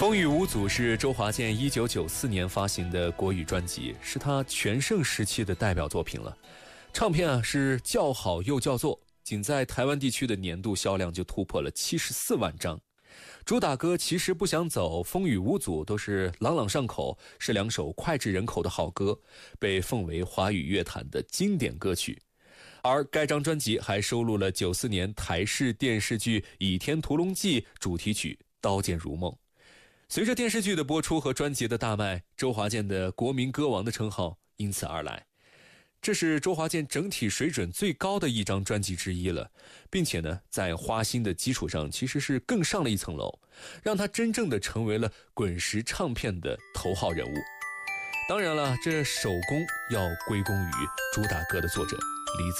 风雨无阻是周华健1994年发行的国语专辑，是他全盛时期的代表作品了。唱片是叫好又叫座，仅在台湾地区的年度销量就突破了74万张。主打歌其实不想走，风雨无阻都是朗朗上口，是两首脍炙人口的好歌，被奉为华语乐坛的经典歌曲。而该张专辑还收录了94年台视电视剧《倚天屠龙记》主题曲《刀剑如梦》。随着电视剧的播出和专辑的大卖，周华健的国民歌王的称号因此而来。这是周华健整体水准最高的一张专辑之一了，并且呢，在花心的基础上其实是更上了一层楼，让他真正的成为了滚石唱片的头号人物。当然了，这首功要归功于主打歌的作者李子